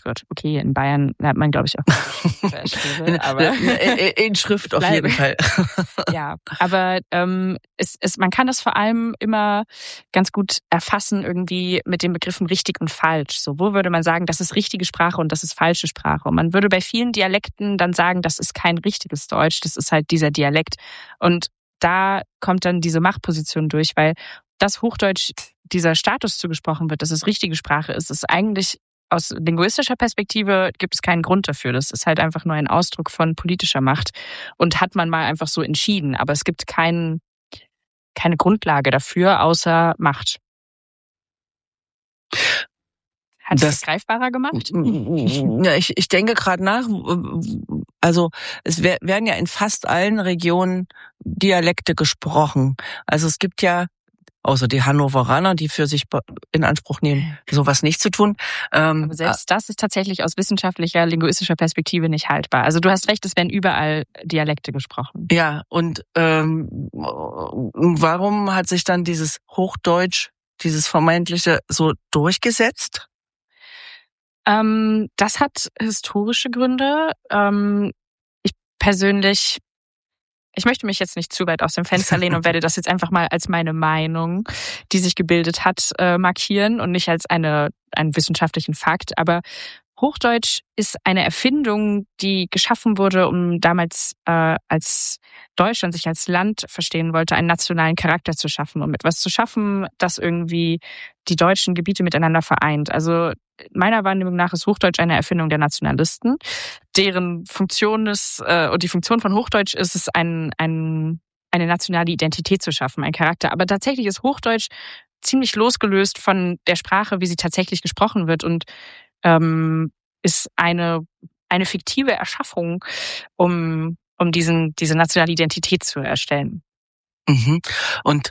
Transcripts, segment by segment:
wird. Okay, in Bayern lernt man, glaube ich, auch Schrift, aber in Schrift auf jeden Fall. Ja, aber man kann das vor allem immer ganz gut erfassen irgendwie mit den Begriffen richtig und falsch. So, wo würde man sagen, das ist richtige Sprache und das ist falsche Sprache? Und man würde bei vielen Dialekten dann sagen, das ist kein richtiges Deutsch, das ist halt dieser Dialekt. Und da kommt dann diese Machtposition durch, weil das Hochdeutsch dieser Status zugesprochen wird, dass es richtige Sprache ist, ist eigentlich aus linguistischer Perspektive gibt es keinen Grund dafür. Das ist halt einfach nur ein Ausdruck von politischer Macht und hat man mal einfach so entschieden. Aber es gibt keine Grundlage dafür, außer Macht. Hat das greifbarer gemacht? Ja, ich denke gerade nach. Also es werden ja in fast allen Regionen Dialekte gesprochen. Also es gibt ja außer die Hannoveraner, die für sich in Anspruch nehmen, sowas nicht zu tun. Aber selbst das ist tatsächlich aus wissenschaftlicher, linguistischer Perspektive nicht haltbar. Also du hast recht, es werden überall Dialekte gesprochen. Ja, und warum hat sich dann dieses Hochdeutsch, dieses vermeintliche, so durchgesetzt? Das hat historische Gründe. Ich möchte mich jetzt nicht zu weit aus dem Fenster lehnen und werde das jetzt einfach mal als meine Meinung, die sich gebildet hat, markieren und nicht als einen wissenschaftlichen Fakt. Aber Hochdeutsch ist eine Erfindung, die geschaffen wurde, um damals, als Deutschland sich als Land verstehen wollte, einen nationalen Charakter zu schaffen, um etwas zu schaffen, das irgendwie die deutschen Gebiete miteinander vereint. Also meiner Wahrnehmung nach ist Hochdeutsch eine Erfindung der Nationalisten, deren Funktion ist, und die Funktion von Hochdeutsch ist es, eine nationale Identität zu schaffen, ein Charakter. Aber tatsächlich ist Hochdeutsch ziemlich losgelöst von der Sprache, wie sie tatsächlich gesprochen wird und ist eine fiktive Erschaffung, um diese nationale Identität zu erstellen. Mhm. Und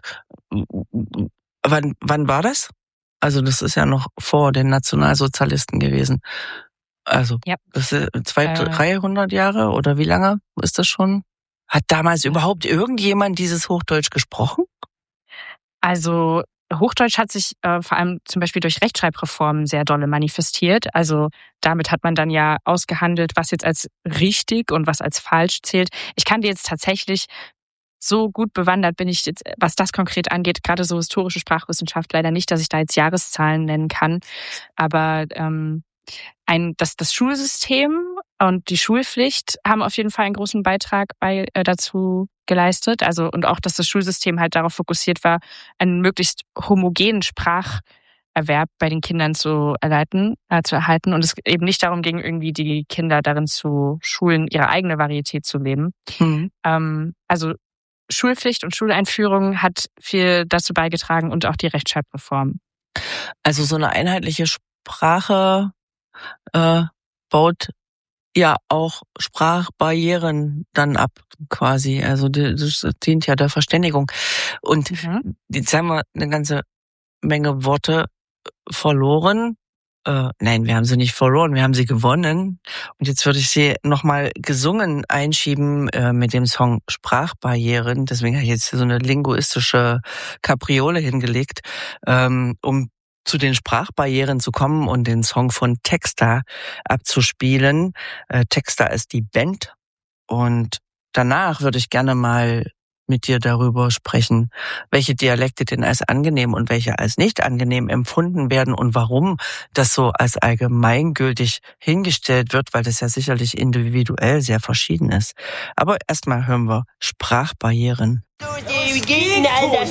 wann war das? Also das ist ja noch vor den Nationalsozialisten gewesen. Also ja. Das ist 300 Jahre oder wie lange ist das schon? Hat damals überhaupt irgendjemand dieses Hochdeutsch gesprochen? Also Hochdeutsch hat sich vor allem zum Beispiel durch Rechtschreibreformen sehr dolle manifestiert. Also damit hat man dann ja ausgehandelt, was jetzt als richtig und was als falsch zählt. Ich kann dir jetzt tatsächlich, so gut bewandert bin ich jetzt, was das konkret angeht, gerade so historische Sprachwissenschaft leider nicht, dass ich da jetzt Jahreszahlen nennen kann. Aber das Schulsystem und die Schulpflicht haben auf jeden Fall einen großen Beitrag dazu geleistet. Also und auch, dass das Schulsystem halt darauf fokussiert war, einen möglichst homogenen Spracherwerb bei den Kindern zu erhalten und es eben nicht darum ging, irgendwie die Kinder darin zu schulen, ihre eigene Varietät zu leben. Mhm. Also Schulpflicht und Schuleinführung hat viel dazu beigetragen und auch die Rechtschreibreform. Also so eine einheitliche Sprache baut ja auch Sprachbarrieren dann ab, quasi. Also das dient ja der Verständigung. Und jetzt haben wir eine ganze Menge Worte verloren. Nein, wir haben sie nicht verloren, wir haben sie gewonnen. Und jetzt würde ich sie nochmal gesungen einschieben mit dem Song Sprachbarrieren. Deswegen habe ich jetzt so eine linguistische Kapriole hingelegt, um zu den Sprachbarrieren zu kommen und den Song von Texta abzuspielen. Texta ist die Band. Und danach würde ich gerne mal mit dir darüber sprechen, welche Dialekte denn als angenehm und welche als nicht angenehm empfunden werden und warum das so als allgemeingültig hingestellt wird, weil das ja sicherlich individuell sehr verschieden ist. Aber erstmal hören wir Sprachbarrieren. Wie geht's denn, Alter?